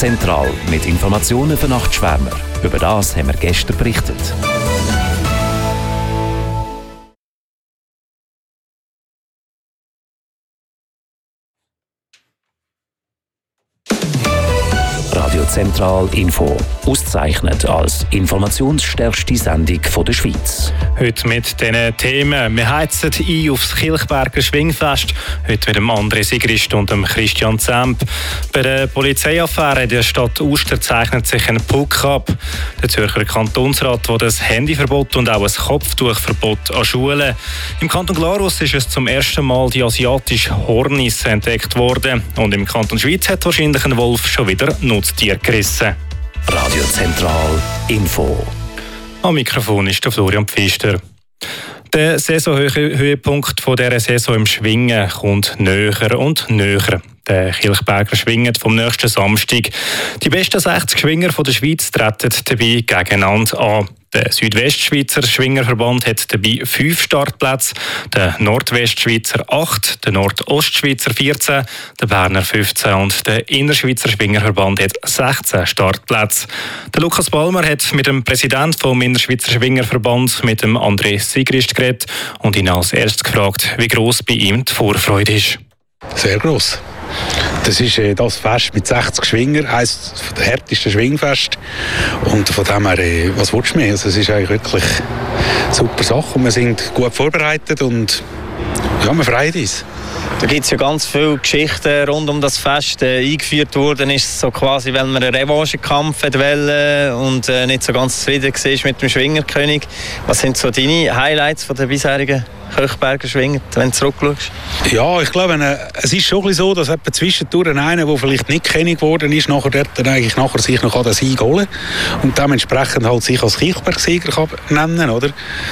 Zentral mit Informationen für Nachtschwärmer. Über das haben wir gestern berichtet. Radio Zentral Info. Ausgezeichnet als informationsstärkste Sendung der Schweiz. Heute mit diesen Themen. Wir heizen ein aufs Kilchberger Schwingfest. Heute mit dem André Sigrist und dem Christian Zemp. Bei der Polizeiaffäre in der Stadt Uster zeichnet sich ein Puck ab. Der Zürcher Kantonsrat will das Handyverbot und auch ein Kopftuchverbot an Schulen. Im Kanton Glarus ist es zum ersten Mal die asiatische Hornis entdeckt worden. Und im Kanton Schweiz hat wahrscheinlich ein Wolf schon wieder Nutztier gerissen. Radio Zentral Info. Am Mikrofon ist der Florian Pfister. Der Saisonhöhepunkt dieser Saison im Schwingen kommt näher und näher. Der Kilchberger schwingt vom nächsten Samstag. Die besten 60 Schwinger der Schweiz treten dabei gegeneinander an. Der Südwestschweizer Schwingerverband hat dabei 5 Startplätze, der Nordwestschweizer 8, der Nordostschweizer 14, der Berner 15 und der Innerschweizer Schwingerverband hat 16 Startplätze. Der Lukas Balmer hat mit dem Präsidenten vom Innerschweizer Schwingerverband, mit dem André Sigrist, geredet und ihn als erstes gefragt, wie gross bei ihm die Vorfreude ist. Sehr gross. Das ist das Fest mit 60 Schwinger, eines der härtesten Schwingfeste. Und von dem her, was willst du mehr? Also, es ist eigentlich wirklich eine super Sache. Und wir sind gut vorbereitet und ja, wir freuen uns. Da gibt es ja ganz viele Geschichten rund um das Fest. Eingeführt worden ist so quasi, weil man einen Revanchekampf wollte und nicht so ganz zufrieden war mit dem Schwingerkönig. Was sind so deine Highlights von der bisherigen Kilchberger Schwinger, wenn du zurückschaust? Ja, ich glaube, es ist schon ein bisschen so, dass zwischendurch einer, der vielleicht nicht König geworden ist, nachher sich noch den Sieg holen kann und dementsprechend halt sich als Kilchbergsieger nennen, oder?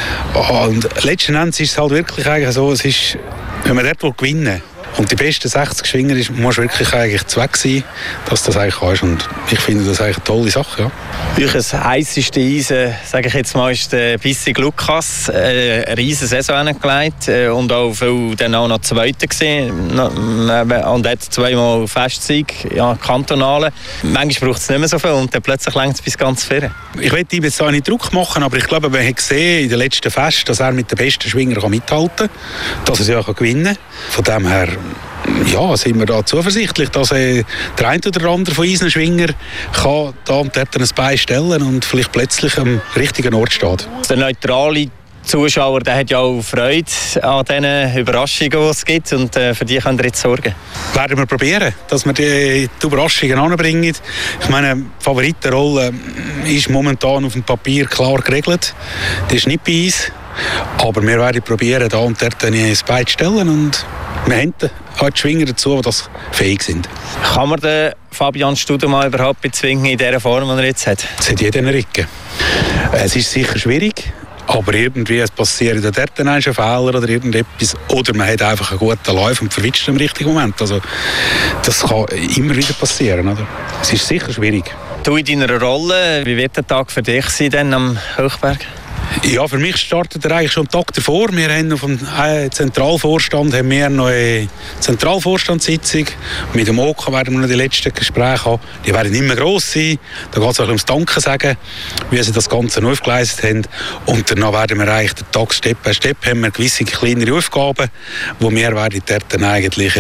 Und letzten Endes ist es halt wirklich eigentlich so, es ist, wenn man dort gewinnen will, und die besten 60 Schwinger muss wirklich eigentlich Zweck sein, dass das eigentlich kannst. Und ich finde das eigentlich eine tolle Sache. Ja. Euch das heisseste Eisen, sage ich jetzt mal, ist der Bissig Lukas. Eine riesige Saison hingelegt und auch viel dann auch noch Zweiter gesehen. Und hat 2-mal Festsieg, ja, kantonale. Manchmal braucht es nicht mehr so viel und dann plötzlich längt es bis ganz vorne. Ich will ihm jetzt auch nicht Druck machen, aber ich glaube, man hat gesehen in den letzten Festen, dass er mit den besten Schwingern mithalten kann, dass er sie auch gewinnen kann. Von dem her ja, sind wir da zuversichtlich, dass der eine oder andere von unseren Schwingern kann da und dort ein Bein stellen und vielleicht plötzlich am richtigen Ort steht. Der neutrale Zuschauer, der hat ja auch Freude an diesen Überraschungen, die es gibt, und für die könnt ihr jetzt sorgen. Werden wir probieren, dass wir die Überraschungen anbringen. Ich meine, die Favoritenrolle ist momentan auf dem Papier klar geregelt. Das ist nicht bei uns. Aber wir werden probieren, da und dort ein Bein zu stellen und wir haben auch die Schwinger dazu, die das fähig sind. Kann man den Fabian Studemann überhaupt bezwingen in der Form, die er jetzt hat? Es hat jeder einen Rücken. Es ist sicher schwierig, aber irgendwie passiert dort ein Fehler oder irgendetwas. Oder man hat einfach einen guten Lauf und verwitscht im richtigen Moment. Also, das kann immer wieder passieren. Oder? Es ist sicher schwierig. Du in deiner Rolle, wie wird der Tag für dich sein denn am Kilchberg? Ja, für mich startet er eigentlich schon einen Tag davor. Wir haben auf dem Zentralvorstand noch eine Zentralvorstandssitzung. Mit dem OK werden wir noch die letzten Gespräche haben. Die werden immer gross sein. Da geht es auch ums Danke sagen, wie sie das Ganze aufgeleistet haben. Und danach werden wir eigentlich den Tag Step by Step haben wir gewisse kleinere Aufgaben, die wir werden dort dann eigentlich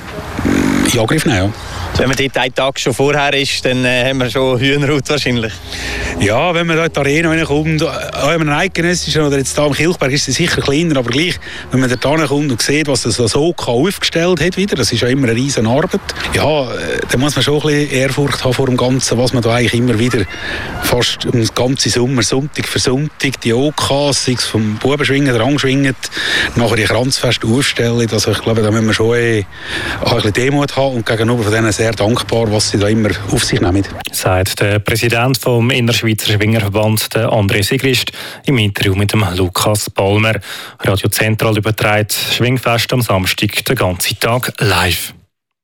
in Angriff nehmen. Ja. Wenn man dort einen Tag schon vorher ist, dann haben wir schon Hühnerhaut wahrscheinlich. Ja, wenn man da in die Arena reinkommt, auch wenn man ein eidgenössischen oder jetzt hier im Kilchberg ist es sicher kleiner, aber gleich, wenn man da reinkommt und sieht, was das OK aufgestellt hat wieder, das ist ja immer eine riesen Arbeit. Ja, da muss man schon ein bisschen Ehrfurcht haben vor dem Ganzen, was man da eigentlich immer wieder fast den ganzen Sommer, Sonntag für Sonntag, die OKs, sei es vom Bubenschwingen, der Angschwingen, nachher die Kranzfeste aufstellen. Also ich glaube, da müssen wir schon ein bisschen Demut haben und gegenüber von denen sehr dankbar, was sie da immer auf sich nehmen. Sagt der Präsident vom Innerschweizer Schwingerverband, der André Sigrist, im Interview mit dem Lukas Balmer. Radio Zentral überträgt Schwingfest am Samstag den ganzen Tag live.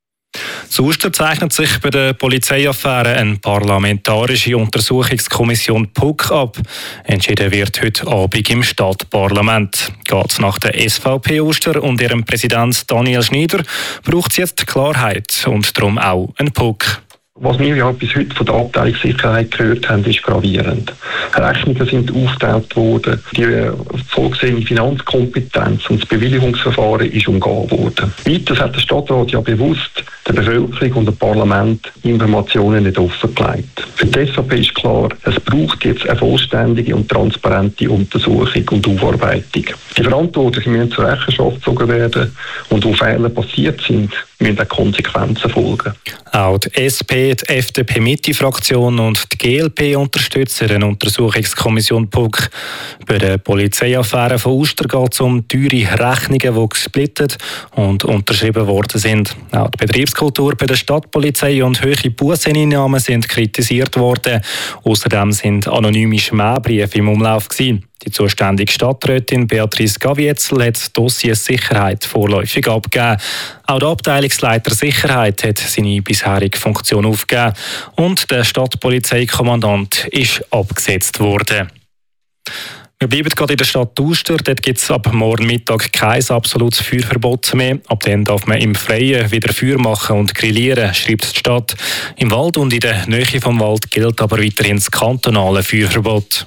Zu Uster zeichnet sich bei der Polizeiaffäre eine parlamentarische Untersuchungskommission PUK ab. Entschieden wird heute Abend im Stadtparlament. Geht es nach der SVP Uster und ihrem Präsident Daniel Schneider, braucht es jetzt Klarheit und darum auch einen PUK. Was wir ja bis heute von der Abteilung Sicherheit gehört haben, ist gravierend. Rechnungen sind aufgetaucht worden, die vorgesehene Finanzkompetenz und das Bewilligungsverfahren ist umgangen worden. Weiters hat der Stadtrat ja bewusst der Bevölkerung und dem Parlament Informationen nicht offengelegt. Für die SVP ist klar, es braucht jetzt eine vollständige und transparente Untersuchung und Aufarbeitung. Die Verantwortlichen müssen zur Rechenschaft gezogen werden und wo Fehler passiert sind, müssen auch Konsequenzen folgen. Auch die SP, die FDP-Mitte-Fraktion und die GLP unterstützen eine Untersuchungskommission PUK. Bei der Polizeiaffäre von Uster geht es um teure Rechnungen, die gesplittet und unterschrieben worden sind. Auch die Betriebskultur bei der Stadtpolizei und hohe Busseneinnahmen sind kritisiert worden. Außerdem sind anonyme Schmähbriefe im Umlauf gewesen. Die zuständige Stadträtin Beatrice Gavietzel hat das Dossier Sicherheit vorläufig abgegeben. Auch der Abteilungsleiter Sicherheit hat seine bisherige Funktion aufgegeben und der Stadtpolizeikommandant ist abgesetzt worden. Wir bleiben gerade in der Stadt Uster. Dort gibt es ab morgen Mittag kein absolutes Feuerverbot mehr. Ab dann darf man im Freien wieder Feuer machen und grillieren, schreibt die Stadt. Im Wald und in der Nähe vom Wald gilt aber weiterhin das kantonale Feuerverbot.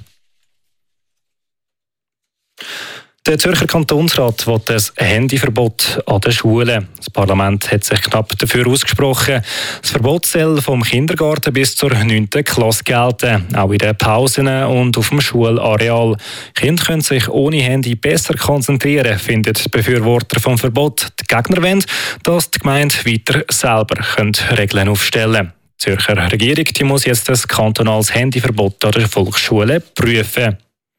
Der Zürcher Kantonsrat will ein Handyverbot an den Schulen. Das Parlament hat sich knapp dafür ausgesprochen. Das Verbot soll vom Kindergarten bis zur 9. Klasse gelten, auch in den Pausen und auf dem Schulareal. Kinder können sich ohne Handy besser konzentrieren, finden die Befürworter vom Verbot. Die Gegner wollen, dass die Gemeinde weiter selber Regeln aufstellen kann. Die Zürcher Regierung die muss jetzt ein kantonales Handyverbot an der Volksschule prüfen.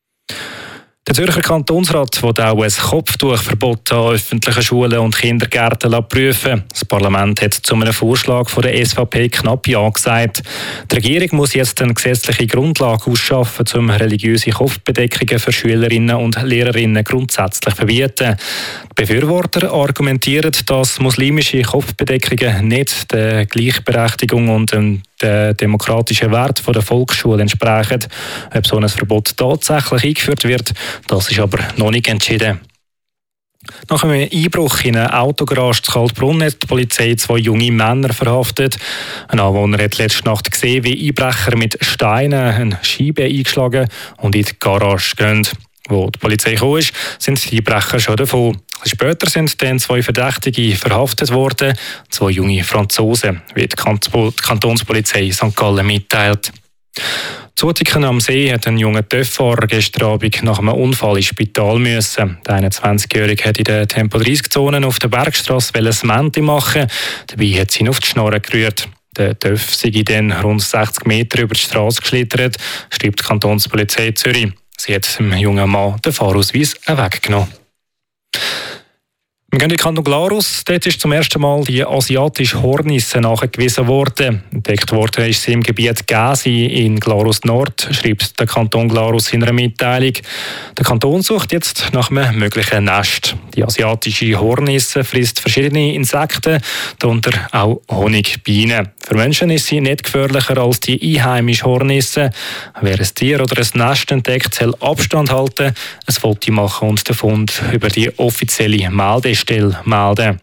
Der Zürcher Kantonsrat will auch ein Kopftuchverbot an öffentlichen Schulen und Kindergärten prüfen. Das Parlament hat zu einem Vorschlag von der SVP knapp Ja gesagt. Die Regierung muss jetzt eine gesetzliche Grundlage ausschaffen, um religiöse Kopfbedeckungen für Schülerinnen und Lehrerinnen grundsätzlich zu verbieten. Die Befürworter argumentieren, dass muslimische Kopfbedeckungen nicht der Gleichberechtigung und den demokratischen Wert der Volksschule entsprechen. Ob so ein Verbot tatsächlich eingeführt wird, das ist aber noch nicht entschieden. Nach einem Einbruch in eine Autogarage in Kaltbrunn hat die Polizei 2 junge Männer verhaftet. Ein Anwohner hat letzte Nacht gesehen, wie Einbrecher mit Steinen eine Scheibe eingeschlagen und in die Garage gehen. Wo die Polizei kam, sind die Einbrecher schon davon. Später sind dann 2 Verdächtige verhaftet worden, 2 junge Franzosen, wie die Kantonspolizei St. Gallen mitteilt. Zu Utiken am See hat ein junger TÜV-Fahrer gestern Abend nach einem Unfall ins Spital müssen. Der 21-Jährige hat in der Tempo-30-Zone auf der Bergstrasse Cement machen. Dabei hat sie ihn auf die Schnorre gerührt. Der TÜV sei dann rund 60 Meter über die Straße geschlittert, schreibt die Kantonspolizei Zürich. Sie hat dem jungen Mann den Fahrausweis weggenommen. Wir gehen in den Kanton Glarus. Dort ist zum ersten Mal die asiatische Hornisse nachgewiesen worden. Entdeckt worden ist sie im Gebiet Gäsi in Glarus Nord, schreibt der Kanton Glarus in einer Mitteilung. Der Kanton sucht jetzt nach einem möglichen Nest. Die asiatische Hornisse frisst verschiedene Insekten, darunter auch Honigbienen. Für Menschen ist sie nicht gefährlicher als die einheimische Hornisse. Wer ein Tier oder ein Nest entdeckt, soll Abstand halten, ein Foto machen und den Fund über die offizielle Meldestelle melden.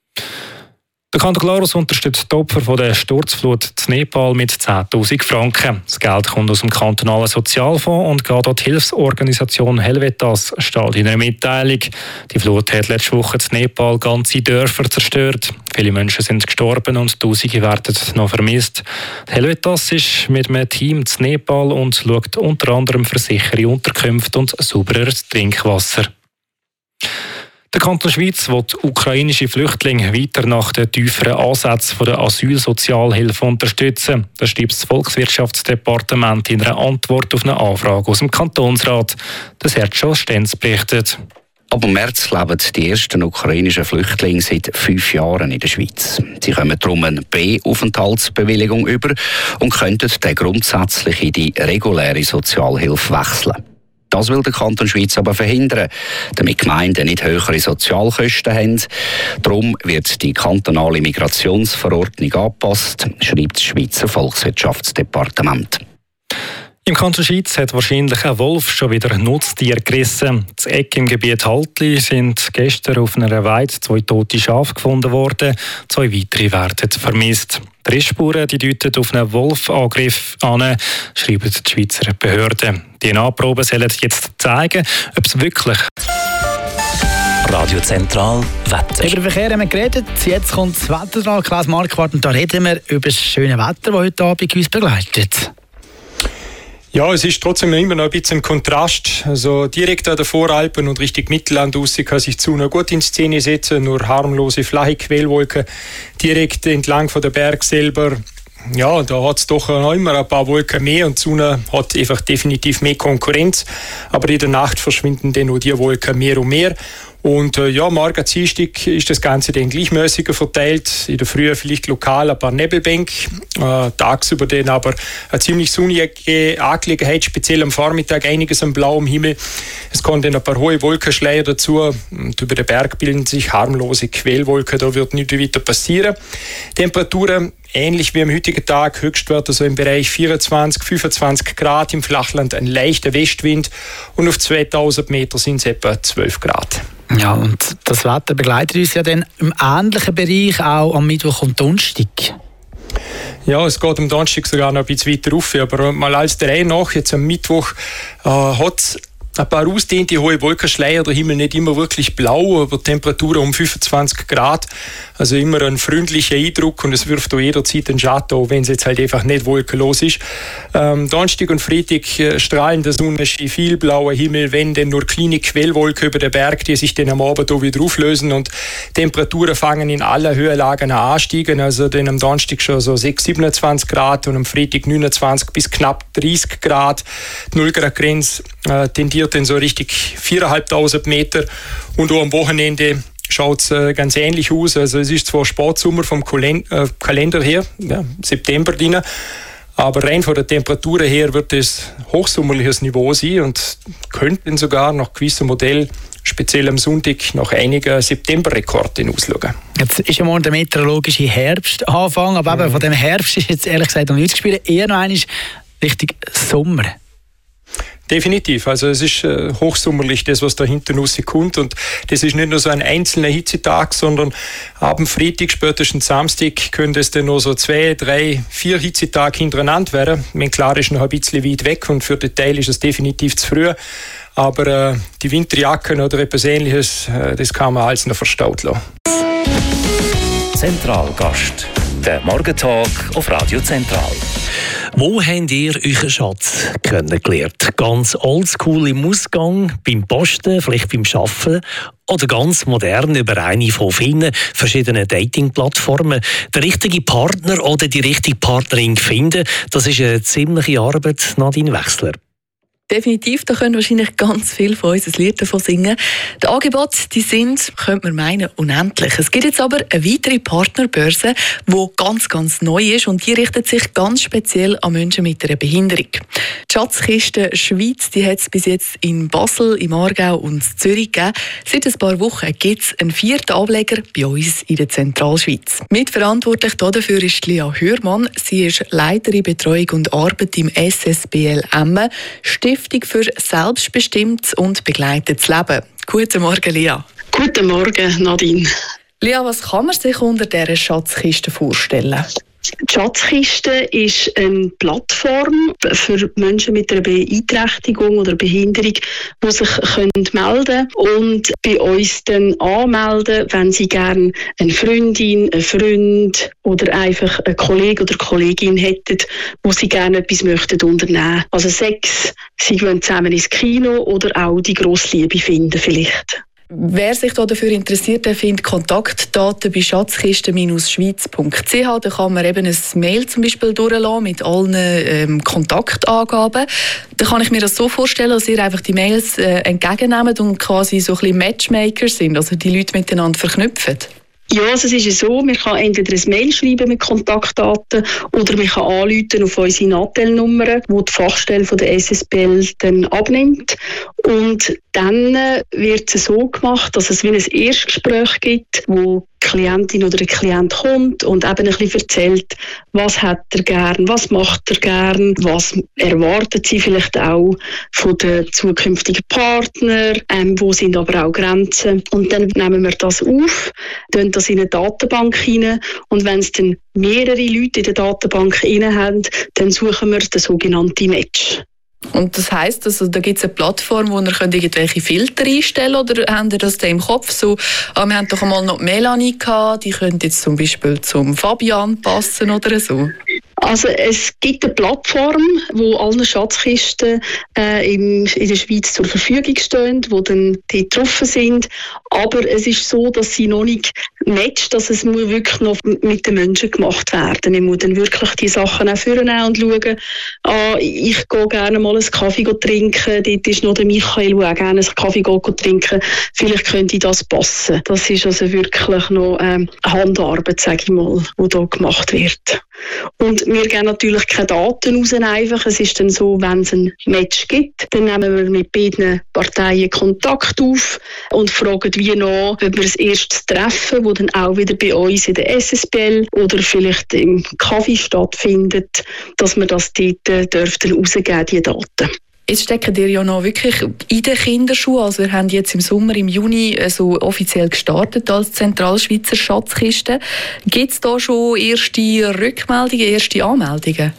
Der Kanton Glarus unterstützt die Opfer von der Sturzflut in Nepal mit 10'000 Franken. Das Geld kommt aus dem kantonalen Sozialfonds und geht an die Hilfsorganisation Helvetas, steht in einer Mitteilung. Die Flut hat letzte Woche in Nepal ganze Dörfer zerstört. Viele Menschen sind gestorben und Tausende werden noch vermisst. Die Helvetas ist mit einem Team in Nepal und schaut unter anderem für sichere Unterkünfte und sauberes Trinkwasser. Der Kanton Schweiz will ukrainische Flüchtlinge weiter nach den tieferen Ansätzen der Asylsozialhilfe unterstützen. Das schreibt das Volkswirtschaftsdepartement in einer Antwort auf eine Anfrage aus dem Kantonsrat. Das hat schon Stenz berichtet. Ab März leben die ersten ukrainischen Flüchtlinge seit 5 Jahren in der Schweiz. Sie kommen darum eine B-Aufenthaltsbewilligung über und könnten dann grundsätzlich in die reguläre Sozialhilfe wechseln. Das will der Kanton Schweiz aber verhindern, damit Gemeinden nicht höhere Sozialkosten haben. Darum wird die kantonale Migrationsverordnung angepasst, schreibt das Schweizer Volkswirtschaftsdepartement. Im Kanton Schwyz hat wahrscheinlich ein Wolf schon wieder ein Nutztier gerissen. Das Eck im Gebiet Haltli sind gestern auf einer Weide 2 tote Schafe gefunden worden. 2 weitere werden vermisst. Die Rissspuren deuten auf einen Wolfangriff an, schreiben die Schweizer Behörden. Die DNA-Proben sollen jetzt zeigen, ob es wirklich Radio Zentral Wetter. Über den Verkehr haben wir geredet. Jetzt kommt das Wetter dran. Klaas Marquardt, und da reden wir über das schöne Wetter, das heute Abend uns begleitet. Ja, es ist trotzdem immer noch ein bisschen ein Kontrast. Also direkt an der Voralpen und Richtung Mittelland raus kann sich die Sonne gut in Szene setzen, nur harmlose, flache Quellwolken direkt entlang von der Berg selber. Ja, da hat es doch noch immer ein paar Wolken mehr und die Sonne hat einfach definitiv mehr Konkurrenz. Aber in der Nacht verschwinden dann auch die Wolken mehr und mehr. Und morgen Dienstag ist das Ganze dann gleichmäßiger verteilt. In der Früh vielleicht lokal ein paar Nebelbänke, tagsüber dann aber eine ziemlich sonnige Angelegenheit, speziell am Vormittag einiges am blauem Himmel. Es kommen dann ein paar hohe Wolkenschleier dazu und über den Berg bilden sich harmlose Quellwolken, da wird nichts weiter passieren. Temperaturen ähnlich wie am heutigen Tag, Höchstwerte so im Bereich 24, 25 Grad, im Flachland ein leichter Westwind und auf 2000 Meter sind es etwa 12 Grad. Ja, und das Wetter begleitet uns ja dann im ähnlichen Bereich auch am Mittwoch und Donnerstag. Ja, es geht am Donnerstag sogar noch ein bisschen weiter rauf, aber mal als der Reihe nach, jetzt am Mittwoch hat es ein paar ausdehnte hohe Wolkenschleier, der Himmel nicht immer wirklich blau, aber Temperaturen um 25 Grad, also immer ein freundlicher Eindruck und es wirft auch jederzeit einen Schatten, auch wenn es jetzt halt einfach nicht wolkenlos ist. Donnerstag und Freitag strahlen der Sonne, viel blauer Himmel, wenn dann nur kleine Quellwolken über den Berg, die sich dann am Abend auch wieder auflösen und Temperaturen fangen in aller Höhenlagen an ansteigen, also dann am Donnerstag schon so 6, 27 Grad und am Freitag 29 bis knapp 30 Grad. Die 0-Grad-Grenze tendiert dann so richtig 4'500 Meter und auch am Wochenende schaut es ganz ähnlich aus. Also es ist zwar Sportsommer vom Kalender her, ja, September drin, aber rein von der Temperatur her wird es hochsommerliches Niveau sein und könnten sogar nach gewissen Modellen, speziell am Sonntag, nach einigen Septemberrekorden ausschauen. Jetzt ist ja morgen der meteorologische Herbstanfang, aber eben von dem Herbst ist jetzt ehrlich gesagt noch nichts gespielt, eher noch einmal richtig Sommer. Definitiv, also es ist hochsommerlich, das was da hinten rauskommt und das ist nicht nur so ein einzelner Hitzetag, sondern ab Freitag, spätestens Samstag könnte es dann noch so 2, 3, 4 Hitzetage hintereinander werden. Mein klar ist noch ein bisschen weit weg und für den Teil ist es definitiv zu früh, aber die Winterjacken oder etwas Ähnliches, das kann man alles noch verstaut lassen. Zentralgast, der Morgentalk auf Radio Zentral. Wo habt ihr euren Schatz kennengelernt? Ganz oldschool im Ausgang, beim Posten, vielleicht beim Arbeiten oder ganz modern über eine von vielen verschiedenen Dating-Plattformen. Der richtige Partner oder die richtige Partnerin finden, das ist eine ziemliche Arbeit, Nadine Wechsler. Definitiv, da können wahrscheinlich ganz viele von uns ein Lied davon singen. Die Angebote, die sind, könnte man meinen, unendlich. Es gibt jetzt aber eine weitere Partnerbörse, die ganz neu ist und die richtet sich ganz speziell an Menschen mit einer Behinderung. Die Schatzkiste Schweiz, die hat es bis jetzt in Basel, im Aargau und in Zürich gegeben. Seit ein paar Wochen gibt es einen 4. Ableger bei uns in der Zentralschweiz. Mitverantwortlich dafür ist Lia Hürmann. Sie ist Leiterin Betreuung und Arbeit im SSBL Emmen, Stiftung für selbstbestimmtes und begleitetes Leben. Guten Morgen, Lia. Guten Morgen, Nadine. Lia, was kann man sich unter dieser Schatzkiste vorstellen? Die Schatzkiste ist eine Plattform für Menschen mit einer Beeinträchtigung oder Behinderung, die sich melden können und bei uns dann anmelden, wenn sie gerne eine Freundin, einen Freund oder einfach einen Kollegen oder Kollegin hätten, wo sie gerne etwas möchten unternehmen. Also Sex, sie gehen zusammen ins Kino oder auch die grosse Liebe finden vielleicht. Wer sich dafür interessiert, der findet Kontaktdaten bei schatzkiste-schweiz.ch. Da kann man eben ein Mail zum Beispiel durchlassen mit allen Kontaktangaben. Da kann ich mir das so vorstellen, dass ihr einfach die Mails entgegennehmt und quasi so ein bisschen Matchmaker sind, also die Leute miteinander verknüpfen. Ja, also es ist ja so, man kann entweder ein Mail schreiben mit Kontaktdaten oder man kann anrufen auf unsere Nattelnummer, die die Fachstelle von der SSBL dann abnimmt. Und dann wird es so gemacht, dass es wie ein Erstgespräch gibt, wo Klientin oder der Klient kommt und eben ein bisschen erzählt, was hat er gern, was macht er gern, was erwartet sie vielleicht auch von den zukünftigen Partnern, wo sind aber auch Grenzen. Und dann nehmen wir das auf, tun das in eine Datenbank rein und wenn es dann mehrere Leute in der Datenbank rein haben, dann suchen wir den sogenannten Match. Und das heisst, also, da gibt es eine Plattform, wo ihr könnt irgendwelche Filter einstellen könnt, oder habt ihr das da im Kopf? So, wir haben doch einmal noch Melanie gehabt, die könnte jetzt zum Beispiel zum Fabian passen oder so. Also es gibt eine Plattform, wo alle Schatzkisten in der Schweiz zur Verfügung stehen, die dann dort drauf sind. Aber es ist so, dass sie noch nicht matcht, dass es muss wirklich noch mit den Menschen gemacht werden. Ich muss dann wirklich die Sachen auch vornehmen und schauen, ich gehe gerne mal einen Kaffee trinken, dort ist noch der Michael, der auch gerne einen Kaffee trinken. Vielleicht könnte das passen. Das ist also wirklich noch Handarbeit, sage ich mal, die da gemacht wird. Und wir geben natürlich keine Daten raus einfach. Es ist dann so, wenn es ein Match gibt, dann nehmen wir mit beiden Parteien Kontakt auf und fragen wie nach, ob wir das erste Treffen, das dann auch wieder bei uns in der SSPL oder vielleicht im Kaffee stattfindet, dass wir das dort dürften rausgeben, die Daten. Jetzt stecken ihr ja noch wirklich in den Kinderschuhen. Also wir haben jetzt im Sommer, im Juni so offiziell gestartet als Zentralschweizer Schatzkiste. Gibt es da schon erste Rückmeldungen, erste Anmeldungen?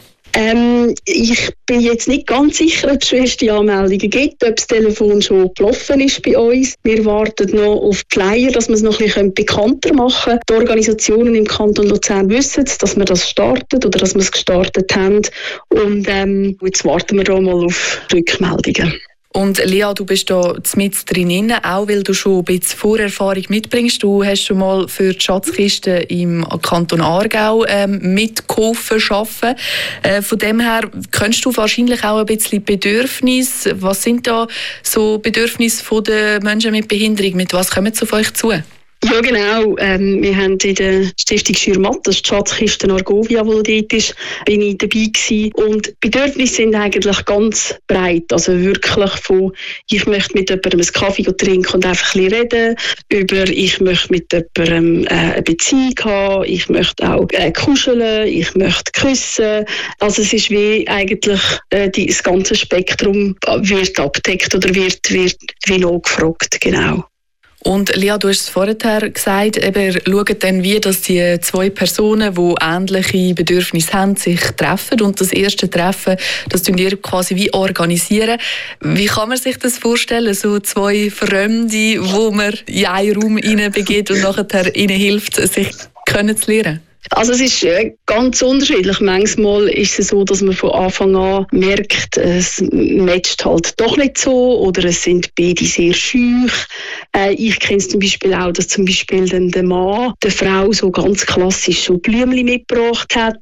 Ich bin jetzt nicht ganz sicher, ob es schon erste Anmeldungen gibt, ob das Telefon schon gelaufen ist bei uns. Wir warten noch auf die Flyer, dass wir es noch ein bisschen bekannter machen können. Die Organisationen im Kanton Luzern wissen es, dass wir das starten oder dass wir es gestartet haben. Und jetzt warten wir da mal auf Rückmeldungen. Und Lea, du bist da mit drin, auch weil du schon ein bisschen Vorerfahrung mitbringst. Du hast schon mal für die Schatzkiste im Kanton Aargau mitgeholfen arbeiten. Von dem her kennst du wahrscheinlich auch ein bisschen Bedürfnisse. Was sind da so Bedürfnisse der Menschen mit Behinderung? Mit was kommen sie auf euch zu? Ja, genau. Wir haben in der Stiftung Schürmatt, das ist die Schatzkiste Argovia, die dort ist, bin ich dabei gewesen. Und die Bedürfnisse sind eigentlich ganz breit. Also wirklich von, ich möchte mit jemandem einen Kaffee trinken und einfach ein bisschen reden, über, ich möchte mit jemandem eine Beziehung haben, ich möchte auch kuscheln, ich möchte küssen. Also es ist wie eigentlich das ganze Spektrum wird abgedeckt oder wird wie nachgefragt, genau. Und Lea, du hast es vorher gesagt, eben schaut dann, wie dass die zwei Personen, die ähnliche Bedürfnisse haben, sich treffen. Und das erste Treffen, das tun ihr quasi wie organisieren. Wie kann man sich das vorstellen? So zwei Fremde, wo man in einen Raum hineinbegeht und nachher ihnen hilft, sich kennenzulernen? Also es ist ganz unterschiedlich. Manchmal ist es so, dass man von Anfang an merkt, es matcht halt doch nicht so oder es sind beide sehr schüch. Ich kenne es zum Beispiel auch, dass zum Beispiel dann der Mann der Frau so ganz klassisch so Blümchen mitgebracht hat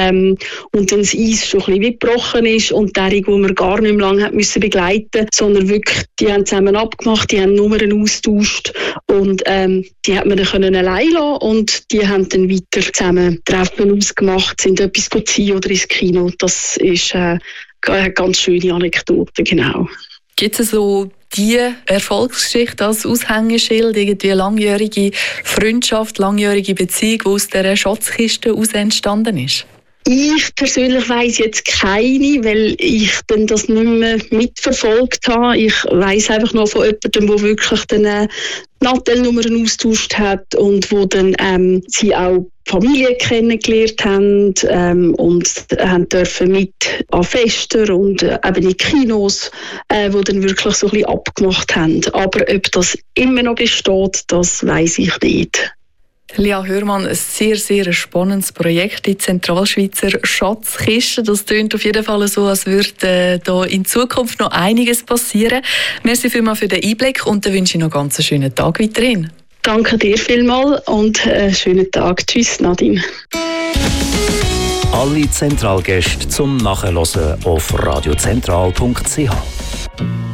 und dann das Eis schon ein bisschen weggebrochen ist und derjenige, wo man gar nicht mehr lange hat müssen begleiten, sondern wirklich, die haben zusammen abgemacht, die haben Nummern austauscht und die hat man dann können allein lassen und die haben dann weiter zusammen Treffen ausgemacht, sind etwas ziehen oder ins Kino. Das ist eine ganz schöne Anekdote, genau. Gibt es so die Erfolgsgeschichte als Aushängeschild, irgendwie eine langjährige Freundschaft, langjährige Beziehung, die aus dieser Schatzkiste heraus entstanden ist? Ich persönlich weiss jetzt keine, weil ich dann das nicht mehr mitverfolgt habe. Ich weiss einfach noch von jemandem, der wirklich dann Nattelnummern austauscht hat und wo dann sie auch Familie kennengelernt haben und haben dürfen mit an Festen und eben in Kinos, wo dann wirklich so ein bisschen abgemacht haben. Aber ob das immer noch besteht, das weiss ich nicht. Lea Hörmann, ein sehr, sehr spannendes Projekt, die Zentralschweizer Schatzkiste. Das klingt auf jeden Fall so, als würde da in Zukunft noch einiges passieren. Merci vielmals für den Einblick und dann wünsche ich noch ganz einen schönen Tag weiterhin. Danke dir vielmals und einen schönen Tag. Tschüss, Nadine. Alle Zentralgäste zum Nachhören auf radiozentral.ch.